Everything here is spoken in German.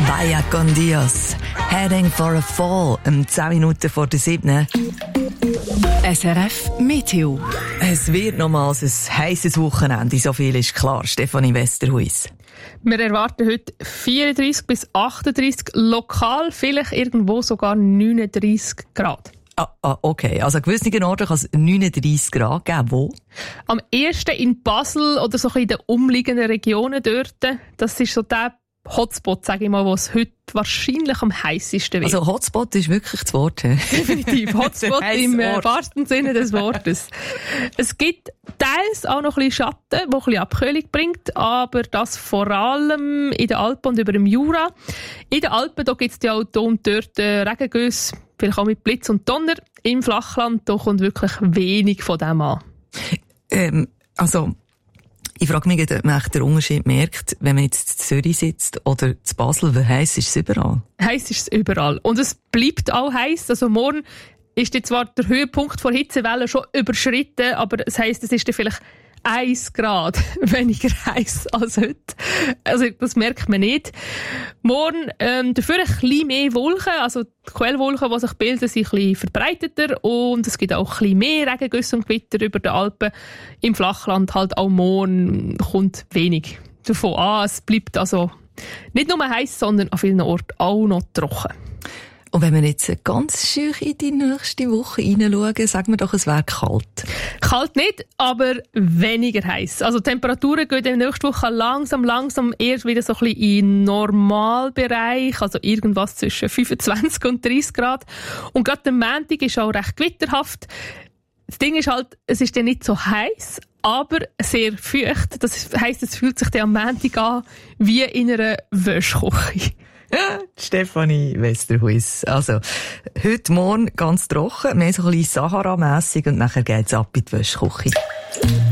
Vaya con Dios. Heading for a Fall. 10 Minuten vor der 7. SRF Meteo. Es wird nochmals ein heisses Wochenende, so viel ist klar. Stefanie Westerhuis. Wir erwarten heute 34 bis 38, lokal vielleicht irgendwo sogar 39 Grad. Okay. Also an gewissen Orten kann es 39 Grad geben. Wo? Am ehesten in Basel oder so in den umliegenden Regionen dort. Das ist so der Hotspot, sage ich mal, wo es heute wahrscheinlich am heissesten wird. Also Hotspot ist wirklich das Wort. Definitiv. Hotspot im wahrsten Sinne des Wortes. Es gibt teils auch noch ein bisschen Schatten, der ein bisschen Abkühlung bringt, aber das vor allem in den Alpen und über dem Jura. In den Alpen gibt es ja auch hier und dort Regengüsse, vielleicht auch mit Blitz und Donner. Im Flachland da kommt wirklich wenig von dem an. Ich frage mich, ob man den Unterschied merkt, wenn man jetzt in Zürich sitzt oder in Basel. Wie heiss ist es überall? Heiss ist es überall. Und es bleibt auch heiss. Also morgen ist jetzt zwar der Höhepunkt der Hitzewelle schon überschritten, aber es heisst, es ist dann vielleicht 1 Grad weniger heiß als heute. Also das merkt man nicht. Morgen dafür ein bisschen mehr Wolken, also die Quellwolken, die sich bilden, sind ein bisschen verbreiteter und es gibt auch ein bisschen mehr Regengüsse und Gewitter über den Alpen. Im Flachland halt auch morgen kommt wenig davon an. Es bleibt also nicht nur heiß, sondern an vielen Orten auch noch trocken. Und wenn wir jetzt ganz schön in die nächste Woche hineinschauen, sagen wir doch, es wäre kalt. Kalt nicht, aber weniger heiß. Also die Temperaturen gehen in der nächsten Woche langsam erst wieder so ein bisschen in den Normalbereich, also irgendwas zwischen 25 und 30 Grad. Und gerade der Montag ist auch recht gewitterhaft. Das Ding ist halt, es ist dann nicht so heiß, aber sehr feucht. Das heisst, es fühlt sich dann am Montag an wie in einer Wäschküche. Stefanie Westerhuis. Also, heute Morgen ganz trocken, mehr so ein bisschen Sahara-mässig und nachher geht's ab in die Wäschküche.